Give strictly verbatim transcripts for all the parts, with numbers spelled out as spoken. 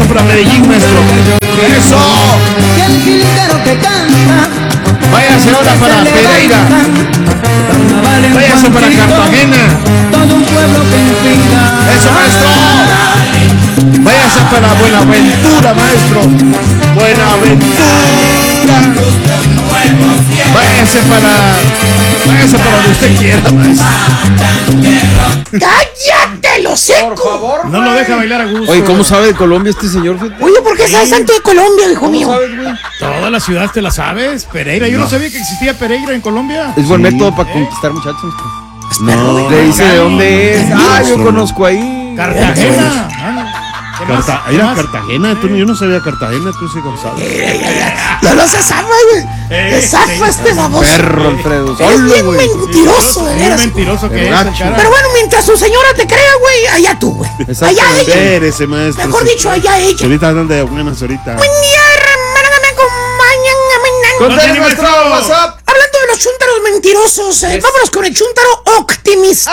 para Medellín, maestro. ¡Eso! Que el jilguero que canta. Váyase ahora para Pereira. Váyase para Cartagena. Todo un pueblo que intriga. ¡Eso, maestro! Váyase para Buenaventura, maestro. Buenaventura. Váyase para... Váyase para donde usted quiera, maestro. ¡Cállate, lo seco! Por favor, No lo deja bailar a gusto. Oye, ¿cómo sabe de Colombia este señor? Oye, ¿por qué sabes tanto de Colombia, hijo mío? ¿Sabes, güey? Toda la ciudad te la sabes. Pereira. Yo no, sabía que existía Pereira en Colombia. Es buen método para conquistar muchachos. No. Le dice de dónde es. Ah, yo conozco ahí. Cartagena. ¿Qué más? Carta ¿Qué era más? Cartagena, tú, yo no sabía Cartagena, tú sí, Gonzalo. No, no se zafa, güey. Eh, Se zafa este baboso. Perro, Alfredo. Es Solo, bien güey. mentiroso, de Bien veras. mentiroso que es, Gacho. el cara. Pero bueno, mientras su señora te crea, güey, allá tú, güey. Allá Exactamente. ella. Espérese, maestro. Mejor sí. dicho, allá ella. Ahorita andan de buenas ahorita. Contale, maestro, WhatsApp. Hablando de los chúntaros mentirosos, eh, vámonos con el chúntaro optimista.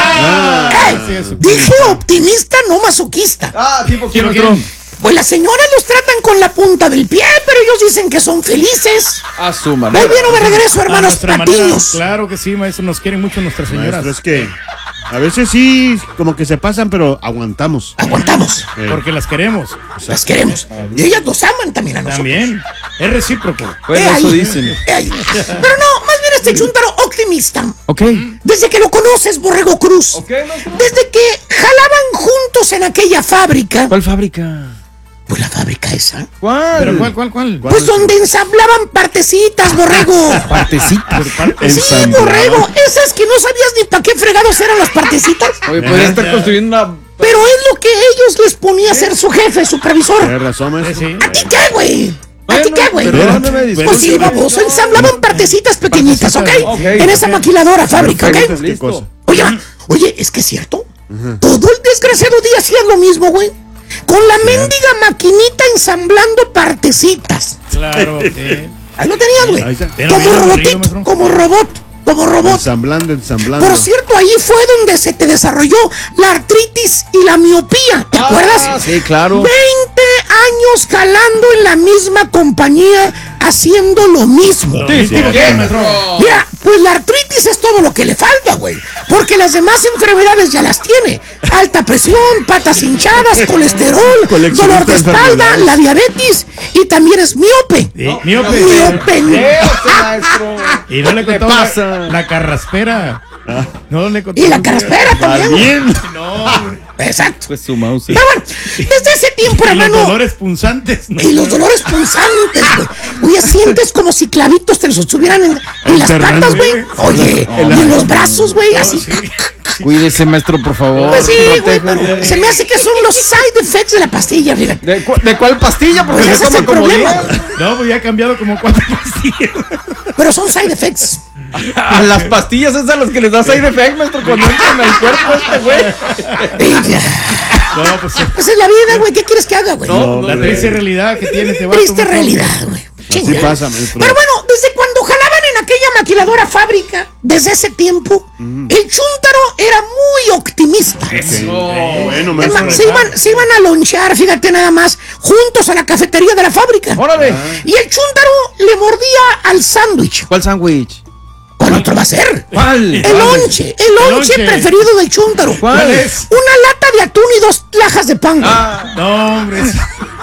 Ah, Ey, sí, eso. dije optimista, no masoquista. Ah, tipo, ¿Quién, maestro? quién? Pues las señoras los tratan con la punta del pie, pero ellos dicen que son felices. A su Muy manera. bien, no me regreso, A hermanos nuestra manera. patiños. Claro que sí, maestro. Nos quieren mucho nuestras señoras. Maestro, es que a veces sí, como que se pasan, pero aguantamos. Aguantamos, Eh, Porque las queremos. las queremos. Y ellas nos aman también a nosotros. También. Es recíproco. Bueno, Eh, eso ahí. dicen. Eh, ahí. Pero no, más bien este chúntaro optimista. Ok. Desde que lo conoces, Borrego Cruz. Ok, maestro. Desde que jalaban juntos en aquella fábrica. ¿Cuál fábrica? Pues la fábrica esa. ¿Cuál? ¿Pero cuál, cuál, cuál? Pues donde ensamblaban partecitas, Borrego. Partecitas. Sí, Borrego. Esas que no sabías ni para qué fregados eran las partecitas. Oye, podría estar construyendo una. Pero es lo que ellos les ponía a ser su jefe, supervisor. Tienes razón, Eh, maestro. sí. ¿A ti qué, güey? ¿A ti qué, güey? Perdóname, disculpe. Pues sí, baboso, ensamblaban partecitas pequeñitas, ¿ok? Ok, En esa ok. maquiladora fábrica, Perfecto, ¿ok? ¿Qué listo. cosa? Oye, oye, es que es cierto. Todo el desgraciado día hacían lo mismo, güey. Con la mendiga maquinita ensamblando partecitas. Claro. Sí. Ahí lo tenías, güey. Ahí está. Pero Como bien aburrido, robotito, maestro. como robot, como robot. Ensamblando, ensamblando. Por cierto, ahí fue donde se te desarrolló la artritis y la miopía, ¿te acuerdas? Ah, sí, claro. veinte años jalando en la misma compañía, haciendo lo mismo. Lo mismo que el maestro. Mira, pues la artritis es todo lo que le falta, güey. Porque las demás enfermedades ya las tiene. Alta presión, patas hinchadas, colesterol, Coleccionista dolor de de espalda, enfermedades. la diabetes y también es miope. Sí, miope. Miope. maestro. Y no le ¿Qué contó le la, pasa? la carraspera. No le contó. Y la carraspera también. güey. Bien. No, güey. Exacto. Pues su mouse. Pero bueno, desde ese tiempo, Y los hermano. dolores punzantes. ¿no? Y los dolores punzantes, güey. Oye, sientes como si clavitos te los estuvieran en, en las Enterrando, patas, güey. Oye, y en los brazos, güey, así. Cuídese, maestro, por favor. Pues sí, güey, Protéjalo. pero se me hace que son los side effects de la pastilla, fíjate. ¿De, cu- de cuál pastilla? Porque Pues se ese es toma el como problema. diez. No, pues ya ha cambiado como cuatro pastillas. Pero son side effects. A las pastillas es a los que les da side effect, maestro, cuando entran al cuerpo este güey. Y ya. No, pues sí. Esa es la vida, güey. ¿Qué quieres que haga, güey? No, La triste realidad que tiene este vato. Triste maestro. realidad, güey. Así Chinga. pasa, maestro. Pero bueno, desde cuando jalaban en aquella maquiladora fábrica, desde ese tiempo, el chúntaro era muy optimista. Bueno, Es maestro. más, se iban, se iban a lonchar, fíjate nada más, juntos a la cafetería de la fábrica. Órale. Y el chúntaro le mordía al sándwich. ¿Cuál sándwich? ¿Cuál otro va a ser? ¿Cuál? El lonche, el lonche lonche. preferido del chúntaro. ¿Cuál es? Una lata de atún y dos lajas de pan. Ah, No, hombre. ese-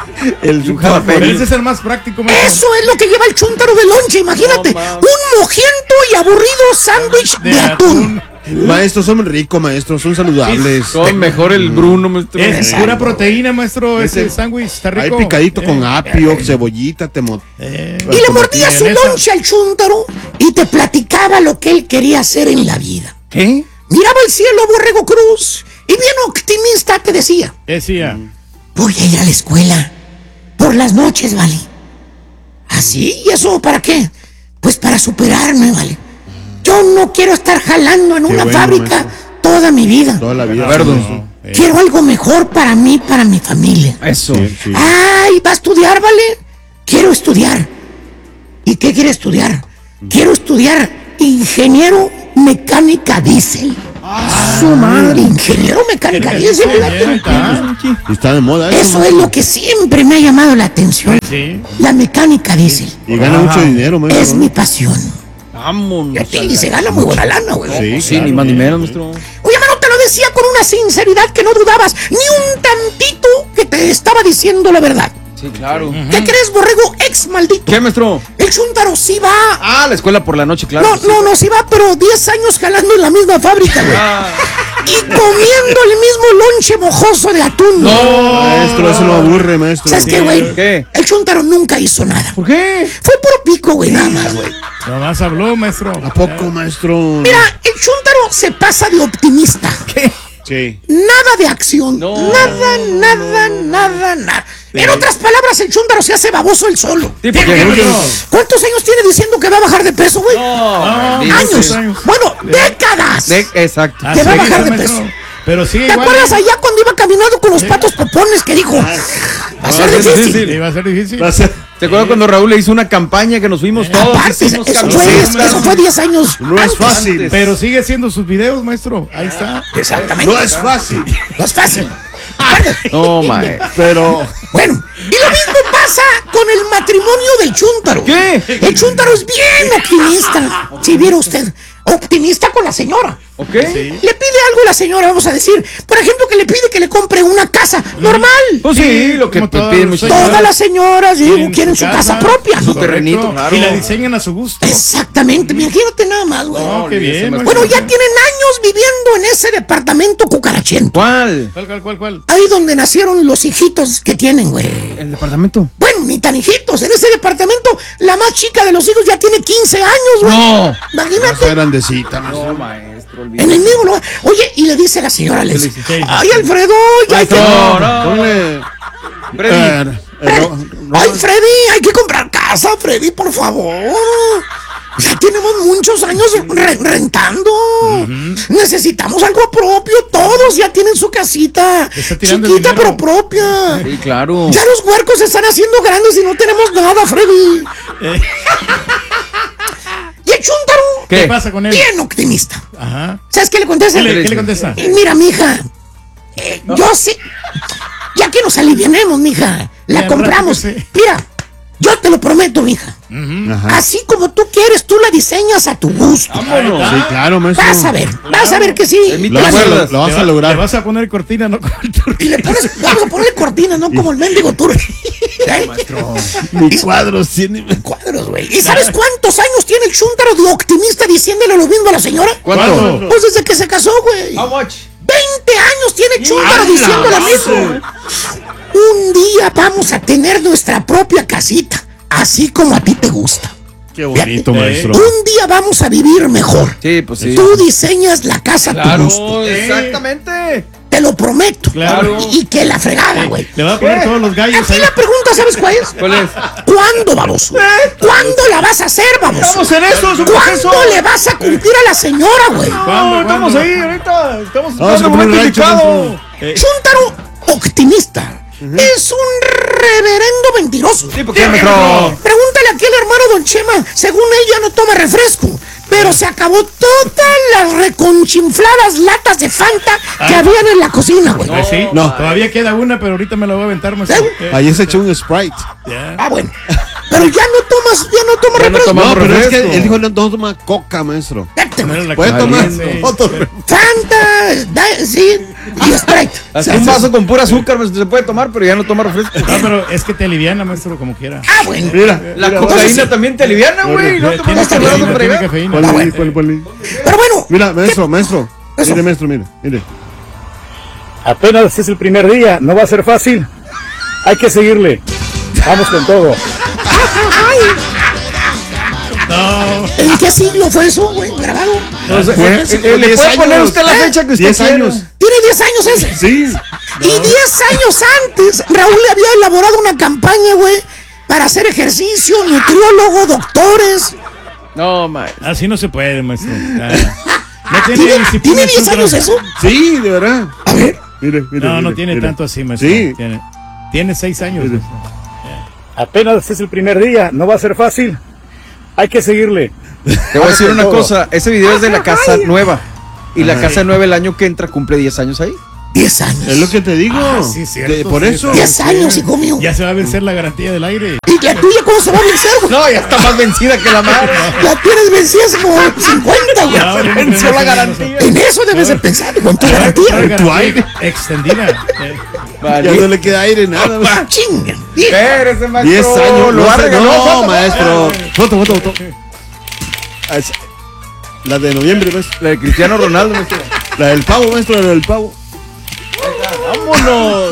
El Un Pero jalapeno. ese es el más práctico, maestro. Eso es lo que lleva el chúntaro de lonche, imagínate. No, ma. Un mojiento y aburrido sándwich de, De atún. atún. Maestros son ricos, maestros, son saludables. son mejor el Bruno, maestro. Es pura proteína, maestro. Ese Ese- sándwich está Hay rico. picadito Eh, con apio, cebollita, temo. eh. Y le mordía su mayonesa. lonche al chúntaro y te platicaba lo que él quería hacer en la vida. ¿Qué? Miraba el cielo, Borrego Cruz, y bien optimista te decía: Decía. voy a ir a la escuela por las noches, ¿vale? ¿Así? ¿Y eso para qué? Pues para superarme, ¿vale? Yo no quiero estar jalando en una bueno, fábrica maestro. toda mi vida. Toda la vida. Acuerdo. maestro. Eh, Quiero algo mejor para mí, para mi familia. Eso. Sí, sí. Ay, ¿va a estudiar, vale? Quiero estudiar. ¿Y qué quiere estudiar? Quiero estudiar ingeniero mecánica diésel. Su madre, ingeniero mecánica diésel, fíjate. Y está de moda eso. Eso es lo que siempre me ha llamado la atención. Sí. La mecánica diésel. Y gana mucho dinero, maestro. Es mi pasión. Vámonos. Fíjate, y se gana muy buena lana, güey. Sí, Sí, claro. ni más ni menos, maestro. Oye, mano, te lo decía con una sinceridad que no dudabas ni un tantito que te estaba diciendo la verdad. Sí, claro. ¿Qué crees, borrego ex maldito? ¿Qué, maestro? El Chuntaro sí va. Ah, la escuela por la noche, claro. No, sí. no, no, sí va, pero diez años jalando en la misma fábrica, güey. Ah, Y comiendo el mismo lonche mojoso de atún. no. Maestro, eso lo aburre, maestro. ¿Sabes qué, güey? ¿Qué? El Chuntaro nunca hizo nada. ¿Por qué? Fue puro pico, güey, nada más, güey. Nomás habló, maestro. ¿A poco, maestro? Mira, el Chuntaro se pasa de optimista. ¿Qué? Sí. Nada de acción. No, nada, nada, nada, nada. En otras palabras, el Chúndaro se hace baboso él solo. Sí, porque ¿Cuántos años tiene diciendo que va a bajar de peso, güey? No, Años. años. Bueno, décadas. De- exacto. Ah, que va a sí, bajar de maestro. peso. Pero sí, ¿Te igual. acuerdas allá cuando iba caminando con los patos popones que dijo? Va a ser Ah, sí, difícil. sí, Sí, va a ser difícil. Va a ser- ¿Te acuerdas cuando Raúl le hizo una campaña que nos fuimos todos? Aparte, hicimos eso camisetas? fue, eso fue diez años. No es antes. fácil. Pero sigue haciendo sus videos, maestro. Ahí está. Exactamente. No es fácil. No es fácil. No, mae. Pero. Bueno, y lo mismo pasa con el matrimonio del Chúntaro. ¿Qué? El Chúntaro es bien optimista. Si viera usted, optimista con la señora. ¿Ok? Le pide algo a la señora, vamos a decir. Por ejemplo, que le pide que le compre una casa normal. Pues sí, lo que como pues, todos piden los muchas señores. Todas las señoras digo, Quieren quieren su casa, propia. Su terrenito, claro. Y la diseñan a su gusto. Exactamente, imagínate nada más, güey. Oh, qué bien. Bueno, Bueno, ya tienen años viviendo en ese departamento cucarachento. ¿Cuál? ¿Cuál, cuál, cuál, cuál? Ahí donde nacieron los hijitos que tienen, güey. ¿El departamento? Bueno, ni tan hijitos. En ese departamento, la más chica de los hijos ya tiene quince años, güey. No. Imagínate. Está grandecita, maestro. No, maestro, En el olvídate. mismo lugar. Oye, y le dice a la señora, le dice, ¿Qué dice? ay, Alfredo, ya hay que... No, no. Ponle. Freddy. eh, eh, ro- ro- Ay, Freddy, hay que comprar casa, Freddy, por favor. Ya tenemos muchos años re- rentando. Necesitamos algo propio. Todos ya tienen su casita. Está tirando el Chiquita, pero dinero. propia. Sí, claro. Ya los huercos se están haciendo grandes y no tenemos nada, Freddy. Y el Chúntaro, ¿Qué ¿Qué? pasa con él? bien optimista. Ajá. ¿Sabes qué le contesta? ¿Qué le, qué le contesta? Mira, mija, eh, yo sí, ya que nos alivianemos, mija, la Ya, compramos. rápido, sí. Mira, yo te lo prometo, mija. Ajá. Así como tú quieres, tú la diseñas a tu gusto. Vámonos. Sí, claro, maestro. Vas a ver, vas a ver que sí. En mi Lo vas, a, acuerdas? lo vas Le a va- lograr. Le vas a poner cortina, no con el turno. Y le pones, vamos a ponerle cortinas, no como el mendigo tour. Ni cuadros tiene. Cuadros, güey. ¿Y sabes cuántos años tiene el Chúntaro de optimista diciéndole lo mismo a la señora? ¿Cuánto? Pues desde que se casó, güey. How much? veinte años tiene Chúntaro ¡Hala, diciendo lo base! mismo. Un día vamos a tener nuestra propia casita, así como a ti te gusta. Qué bonito, Fíjate. maestro. Un día vamos a vivir mejor. Sí, pues sí. Tú diseñas la casa a tu Claro, gusto. exactamente. Te lo prometo. Claro. Y, y que la fregada, güey. Le va a poner todos los gallos Aquí ahí. la pregunta, ¿sabes cuál es? ¿Cuál es? ¿Cuándo, baboso? ¿Cuándo la vas a hacer, baboso? Estamos en eso, es un proceso. ¿Cuándo le vas a cumplir a la señora, güey? ¿Cuándo, Estamos cuándo? ahí ahorita. Estamos Vamos a esperando el poner momento rancho, indicado. maestro. Chúntaro optimista. Es un reverendo mentiroso. Sí, ¿por qué, maestro? Pregúntale aquí al hermano Don Chema. Según él ya no toma refresco. Pero se acabó todas las reconchinfladas latas de Fanta que habían en la cocina, güey. Pues sí, No. todavía queda una, pero ahorita me la voy a aventar, maestro. ¿Eh? Eh, Ayer se echó un Sprite. ya. Ah, bueno. Pero ya no tomas, ya no toma Ya no refresco. toma- No, pero es que refresco. él dijo no toma coca, maestro. Vete, Poner la Puede tomar caliente. otro. Fanta, da- sí, y Sprite. Así un vaso con pura azúcar maestro, se puede tomar, pero ya no toma refresco. No, pero es que te aliviana, maestro, como quiera. Ah, bueno. Mira, La mira, cocaína Entonces, también te aliviana, güey. No te Tiene pones está a bien, hablar cafeína, de tiene fregar. cafeína. ponle, bueno. ponle, ponle. Pero bueno, Mira, maestro, maestro. Eso. Mire, maestro, mire, mire. Apenas es el primer día, no va a ser fácil. Hay que seguirle. Vamos con todo. No, ¿en qué siglo fue eso, güey? Grabado. Entonces, Fue- eh, fue eh, ¿le diez puede poner años. usted la fecha que usted diez quiera? años. Tiene diez años ese. Sí. Y diez años antes, Raúl le había elaborado una campaña, güey, para hacer ejercicio, nutriólogo, doctores. No, maestro. así no se puede, maestro. Ya. No tiene ¿Tiene, disciplina. ¿tiene diez Chúntaro. años eso? Sí, de verdad. A ver. Mire, mire. No, no mire, tiene mire. tanto así, maestro. Sí. Tiene, tiene seis años. Mire. maestro. Apenas es el primer día, no va a ser fácil. Hay que seguirle. Te voy a decir con una todo. cosa. Ese video es de la casa nueva. Y la Ajá. casa nueva el año que entra cumple diez años ahí. diez años. Es lo que te digo. Ah, sí, cierto, De- por sí, eso. sí. diez años, hijo mío. Ya se va a vencer la garantía del aire. ¿Y la tuya cómo se va a vencer, güey? No, ya está más vencida que la madre. La tienes vencida hace como cincuenta, güey. Ya, ahora Venció no la tenemos garantía. En eso debes de pensar, con tu Ahora garantía. comprar tu garantía extendida. Eh, Ya no le queda aire, nada. Chinga. Espérese, maestro. diez años. Lo No, va a sé, regalar. no, Foto, maestro. Foto, foto, foto. Ah, esa- La de noviembre, maestro. La de Cristiano Ronaldo, maestro. La del pavo, maestro, la del pavo. ¡Vámonos!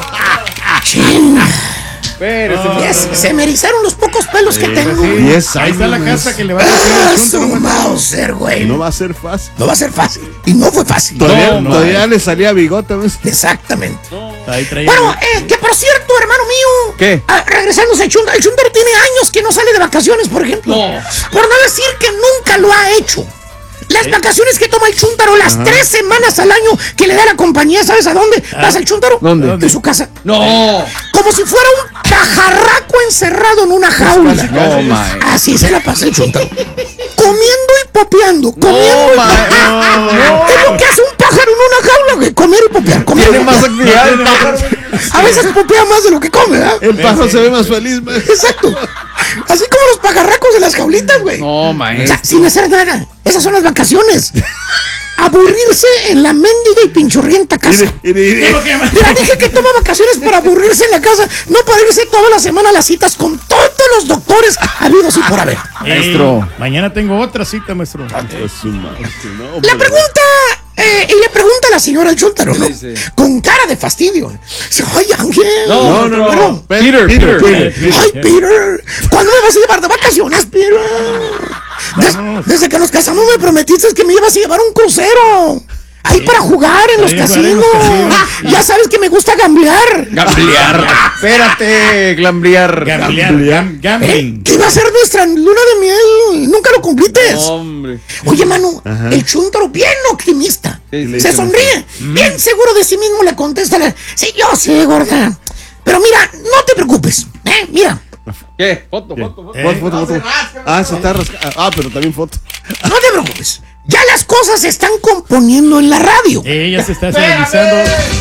Chinga. Espérese, Ya maestro. se, se me erizaron los pocos pelos que tengo. sí. diez Ahí está la años, casa maestro. que le va a decir Ah, al su Chuntaro, maestro. Mauser, güey. No va a ser fácil. No va a ser fácil. Y no fue fácil. Todavía, no, todavía le salía bigote, maestro. Exactamente. Ahí traía. Bueno, eh, que por cierto, hermano mío. ¿Qué? Ah, regresándose al Chuntaro. El Chuntaro tiene años que no sale de vacaciones, por ejemplo. No. Por no decir que nunca lo ha hecho. Las vacaciones que toma el Chuntaro, las tres semanas al año que le da la compañía, ¿sabes a dónde? ¿Vas al Chuntaro? ¿Dónde? En su casa. No. Como si fuera un pajarraco encerrado en una jaula. No, mae. Así se la pasa el Chuntaro. Comiendo y popeando. Comiendo y mae. popeando. No. Es lo que hace un pájaro en una jaula, güey. Comer y popear. Comer y Tiene más popear. actividad el pájaro. A veces popea más de lo que come, ¿verdad? El pájaro se ve más feliz, maestro. Exacto. Así como los pajarracos de las jaulitas, güey. No, O maestro. sea, sin hacer nada. Esas son las vacaciones. Aburrirse en la mendiga y pinchurrienta casa. Mire, mire, mire. Mira, dije que toma vacaciones para aburrirse en la casa, no para irse toda la semana a las citas con todos los doctores habidos y por haber. Maestro. Eh, mañana tengo otra cita, maestro. Pues su madre, no, La hombre. pregunta, eh, y le pregunta a la señora al Chuntaro, ¿no? dice? Con cara de fastidio. Dice, ay, Ángel. No, no, no. Perdón. Peter, Peter. Ay, Peter, ¿cuándo me vas a llevar de vacaciones, Peter? Des- Vamos. desde que nos casamos me prometiste que me ibas a llevar a un crucero. Ahí para jugar en los Ahí jugar en casinos. los casinos. Ya sabes que me gusta gamblear. Gamblear. Espérate, glambear. Gamblear, gam- ¿Eh? gambling. Que iba a ser nuestra luna de miel. Nunca lo cumplites. Hombre. Oye, mano, el Chuntaro bien optimista. Sí, sí, Se sí, sonríe. Bien seguro de sí mismo le contesta. la- Sí, yo sé, gorda. Pero mira, no te preocupes. ¿eh? Mira, ¿Qué? Foto, foto, foto. Eh, Foto, foto, foto. Ah, se está rascando. Ah, pero también foto. no te preocupes. Ya las cosas se están componiendo en la radio. Ella se está estabilizando.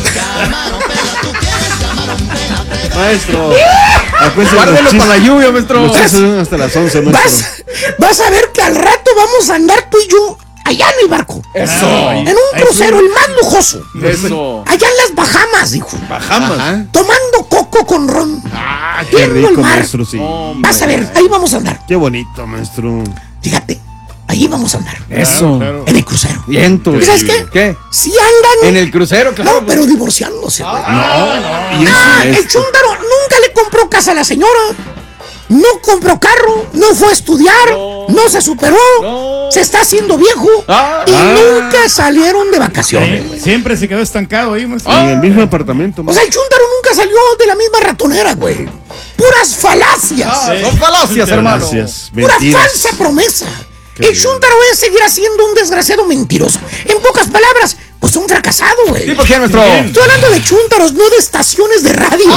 Maestro. Acuérdese Guárdelo los para la chistes- lluvia, maestro. Los chistes son hasta las once, maestro. Vas, vas a ver que al rato vamos a andar tú y yo allá en el barco. Eso. En un crucero, el más lujoso. Eso. Allá en las Bahamas, dijo. Bajamos. Ajá. Tomando coco con ron. Ah, qué Viendo el rico, mar. maestro, sí. Vas a ver, ahí vamos a andar. Qué bonito, maestro. Fíjate, ahí vamos a andar. Eso. Claro. En el crucero. Vientos. ¿Y sabes qué? ¿Qué? Si andan. En el crucero, claro. No, pero divorciándose, güey. Y eso, Ah, el maestro. Chuntaro nunca le compró casa a la señora. No compró carro, no fue a estudiar, no, se superó, No. se está haciendo viejo Ah. y Ah. nunca salieron de vacaciones. Eh, siempre se quedó estancado ahí, maestro. En el mismo apartamento, O maestro. sea, el Chuntaro nunca salió de la misma ratonera, güey. Puras falacias, Ah, son falacias, hermano. Gracias. pura Mentiras. falsa promesa. Qué El bien. Chuntaro es seguirá siendo un desgraciado mentiroso. En pocas palabras, pues un fracasado, güey. ¿Y por qué, maestro? Estoy hablando de Chuntaros, no de estaciones de radio.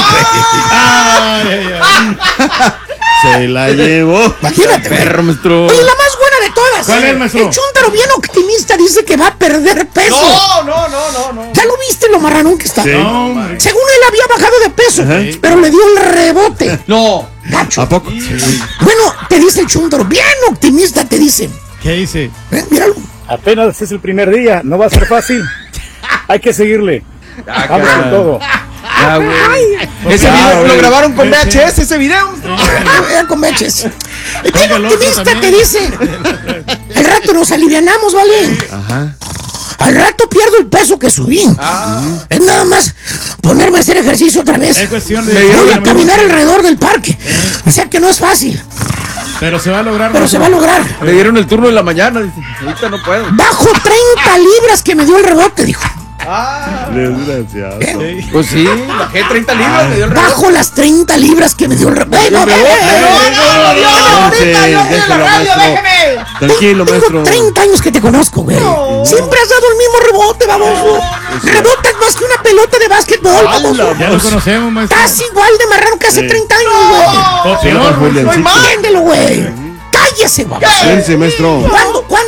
Ay, ay, ay. Se la llevó. Imagínate, güey. Perro, maestro. Oye, la más buena de todas. ¿Cuál es, maestro? El Chuntaro bien optimista dice que va a perder peso. No, no, no, no, no. ¿Ya lo viste lo marranón que está? Sí. No, hombre. Según él había bajado de peso, Ajá. pero le dio el rebote. No. Gacho. ¿A poco? Bueno, te dice el Chuntaro, bien optimista, te dice. ¿Qué dice? ¿Eh? Míralo. Apenas es el primer día, no va a ser fácil. Hay que seguirle. Vamos con caray. todo. Ah, güey. Ese Ah, video güey. lo grabaron con Sí, V sí. H S, ese video. Vean con meches. Bien Ponga el otro optimista, te también. dice. Al rato nos alivianamos, ¿vale? Ajá. Al rato pierdo el peso que subí. Es nada más ponerme a hacer ejercicio otra vez. Es cuestión de. Voy a caminar alrededor del parque. O sea que no es fácil, Pero se va a lograr. pero se va a lograr. Le dieron el turno de la mañana. Dice, ahorita no puedo. Bajo treinta libras que me dio el rebote, dijo. Ah. Desgraciado. Pues sí, bajé treinta libras, me dio el reloj. Bajo las treinta libras que me dio el rebote. ¡Ey, no, ey, ey, ey! no, Dios, ahorita yo estoy en la Déjalo, radio, maestro. déjeme. Tranquilo, Tengo maestro. treinta años que te conozco, güey. Siempre has dado el mismo rebote, baboso. Rebotas más que una pelota de básquetbol, baboso. Ya lo conocemos, maestro. Estás igual de marrano que hace Sí. treinta años, güey. O peor, Julián, maestro. sí. Entiéndelo, güey. Cállese, baboso. Espérense, maestro. ¿Cuándo, ¿Cuándo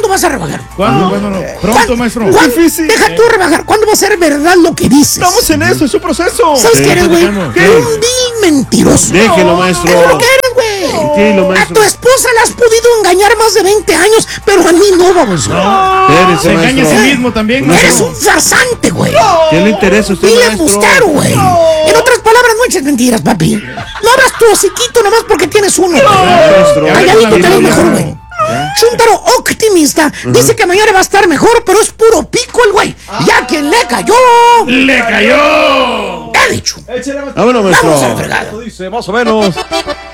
vas a rebajar? ¿Cuándo? Bueno, no. Pronto, ¿Cuándo? maestro. ¿Cuándo? Difícil. Deja tú rebajar. ¿Cuándo va a ser verdad lo que dices? Estamos en eso, es un proceso. ¿Sabes Sí, qué eres, güey? platicamos. Un vil mentiroso. Déjelo, maestro. Es lo que eres, güey. Dilo, A maestro. tu esposa la has podido engañar más de veinte años, pero a mí no, vamos. Espérese, Se engaña a sí maestro. mismo también, No, Eres maestro. un farsante, güey. ¿Qué le interesa a usted, Dile maestro? embustero, güey. En otras palabras, no eches mentiras, papi. No abras tu hociquito nomás porque tienes uno. güey. Maestro. Calladito te ves Ya. mejor, güey. Shuntaro optimista dice que mañana va a estar mejor, pero es puro pico el güey. Ya quien le cayó, ¡Le cayó! ¿qué ha dicho? Échale, maestro. Vámonos, Vamos a la maestro. fregada. Dice, más o menos.